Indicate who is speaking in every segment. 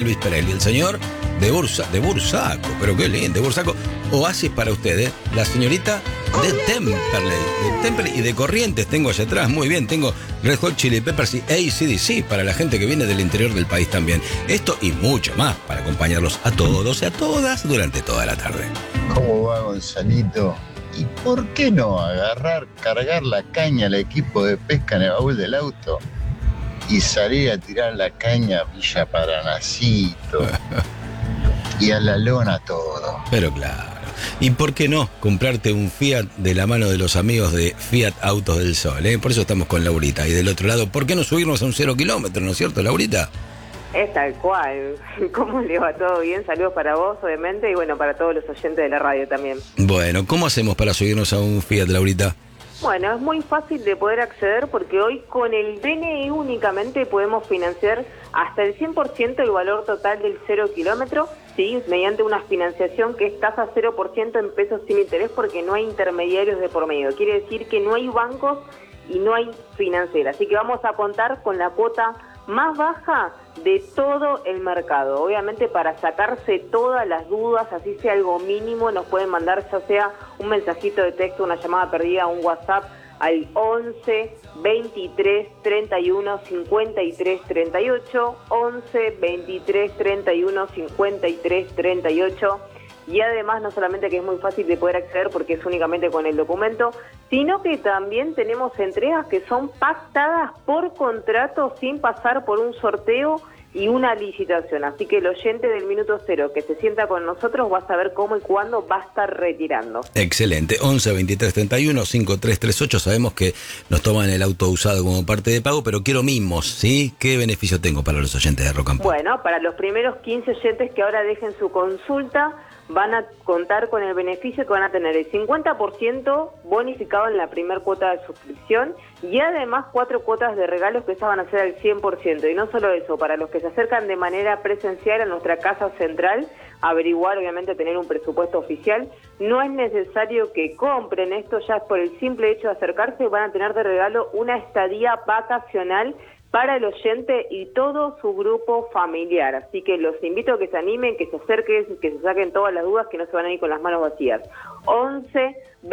Speaker 1: Elvis Presley, el señor de Bursaco, pero qué lindo, de Bursaco. Oasis para ustedes, la señorita de Temperley y de Corrientes tengo allá atrás, muy bien, tengo Red Hot Chili Peppers y AC/DC para la gente que viene del interior del país también. Esto y mucho más para acompañarlos a todos y a todas durante toda la tarde.
Speaker 2: ¿Cómo va, Gonzalito? ¿Y por qué no cargar la caña al equipo de pesca en el baúl del auto y salir a tirar la caña a Villa Paranacito y a la lona todo?
Speaker 1: Pero claro. ¿Y por qué no comprarte un Fiat de la mano de los amigos de Fiat Autos del Sol? Por eso estamos con Laurita. Y del otro lado, ¿por qué no subirnos a un 0 kilómetro, no es cierto, Laurita?
Speaker 3: Es tal cual. ¿Cómo le va? ¿Todo bien? Saludos para vos, obviamente, y bueno, para todos los oyentes de la radio también.
Speaker 1: Bueno, ¿cómo hacemos para subirnos a un Fiat, Laurita?
Speaker 3: Bueno, es muy fácil de poder acceder porque hoy con el DNI únicamente podemos financiar hasta el 100% el valor total del 0 kilómetro, ¿sí? Mediante una financiación que es tasa 0% en pesos sin interés porque no hay intermediarios de por medio. Quiere decir que no hay bancos y no hay financiera. Así que vamos a contar con la cuota más baja de todo el mercado. Obviamente para sacarse todas las dudas, así sea algo mínimo, nos pueden mandar ya sea un mensajito de texto, una llamada perdida, un WhatsApp al 11 23 31 53 38, 11 23 31 53 38. Y además no solamente que es muy fácil de poder acceder porque es únicamente con el documento, sino que también tenemos entregas que son pactadas por contrato sin pasar por un sorteo y una licitación. Así que el oyente del Minuto Cero que se sienta con nosotros va a saber cómo y cuándo va a estar retirando.
Speaker 1: Excelente. 11 23 31 53 38. Sabemos que nos toman el auto usado como parte de pago, pero quiero mimos, ¿sí? ¿Qué beneficio tengo para los oyentes de Rock and Pop?
Speaker 3: Bueno, para los primeros 15 oyentes que ahora dejen su consulta, van a contar con el beneficio que van a tener el 50% bonificado en la primera cuota de suscripción y además 4 cuotas de regalos que esas van a ser al 100%. Y no solo eso, para los que se acercan de manera presencial a nuestra casa central, averiguar, obviamente tener un presupuesto oficial, no es necesario que compren esto, ya es por el simple hecho de acercarse, van a tener de regalo una estadía vacacional para el oyente y todo su grupo familiar. Así que los invito a que se animen, que se acerquen, que se saquen todas las dudas, que no se van a ir con las manos vacías. 11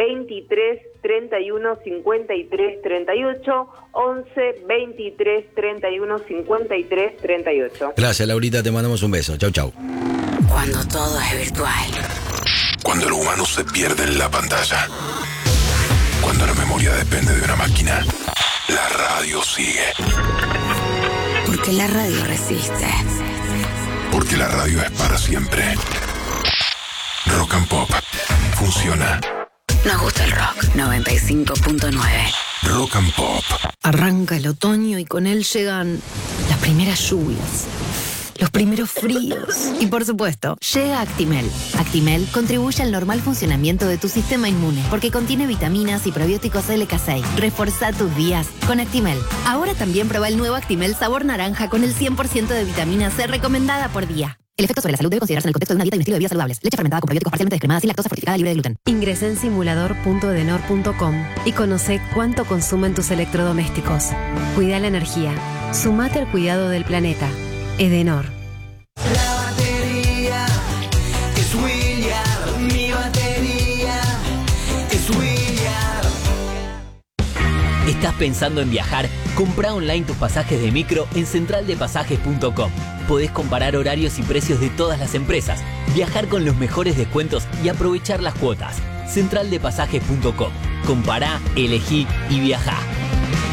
Speaker 3: 23 31 53 38, 11 23 31 53 38.
Speaker 1: Gracias, Laurita, te mandamos un beso. Chau, chau.
Speaker 4: Cuando todo es virtual.
Speaker 5: Cuando el humano se pierde en la pantalla. Cuando la memoria depende de una máquina. La radio sigue.
Speaker 4: Porque la radio resiste.
Speaker 5: Porque la radio es para siempre. Rock and Pop. Funciona.
Speaker 4: Nos gusta el rock. 95.9.
Speaker 5: Rock and Pop.
Speaker 4: Arranca el otoño y con él llegan las primeras lluvias, los primeros fríos. Y por supuesto, llega Actimel. Actimel contribuye al normal funcionamiento de tu sistema inmune porque contiene vitaminas y probióticos LK6. Reforzá tus días con Actimel. Ahora también prueba el nuevo Actimel sabor naranja con el 100% de vitamina C recomendada por día. El efecto sobre la salud debe considerarse en el contexto de una dieta y un estilo de vida saludables. Leche fermentada con probióticos parcialmente descremadas y lactosa fortificada libre de gluten.
Speaker 6: Ingresa en simulador.edenor.com y conoce cuánto consumen tus electrodomésticos. Cuida la energía. Sumate al cuidado del planeta. Edenor.
Speaker 7: La batería es William, mi batería es William.
Speaker 8: ¿Estás pensando en viajar? Comprá online tus pasajes de micro en centraldepasajes.com. Podés comparar horarios y precios de todas las empresas, viajar con los mejores descuentos y aprovechar las cuotas. Centraldepasajes.com. Compará, elegí y viajá.